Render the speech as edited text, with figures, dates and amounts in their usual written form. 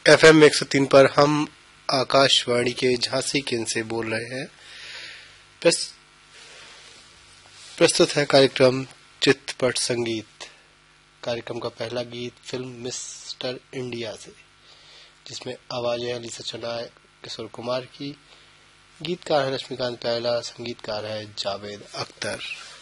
FM 103 पर हम आकाशवाणी के झांसी केंद्र से बोल रहे हैं। प्रस्तुत है कार्यक्रम चित्रपट संगीत। कार्यक्रम का पहला गीत फिल्म मिस्टर इंडिया से, जिसमें आवाजें हैं लीसा चनाय, किशोर कुमार की। गीतकार है लक्ष्मीकांत प्याला, संगीतकार है जावेद अख्तर।